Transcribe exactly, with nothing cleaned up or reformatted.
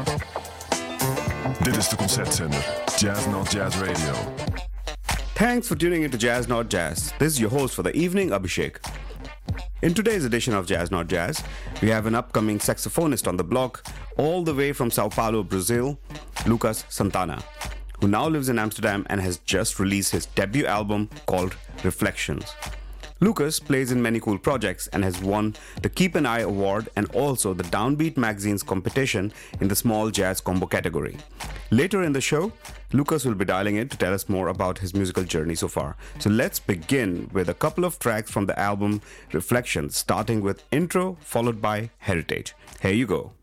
Dit is de concertzender Jazz Not Jazz Radio. Thanks for tuning into Jazz Not Jazz. This is your host for the evening, Abhishek. In today's edition of Jazz Not Jazz, we have an upcoming saxophonist on the block, all the way from Sao Paulo, Brazil, Lucas Santana, who now lives in Amsterdam and has just released his debut album called Reflections. Lucas plays in many cool projects and has won the Keep an Eye Award and also the Downbeat magazine's competition in the small jazz combo category. Later in the show, Lucas will be dialing in to tell us more about his musical journey so far. So let's begin with a couple of tracks from the album Reflections, starting with Intro followed by Heritage. Here you go.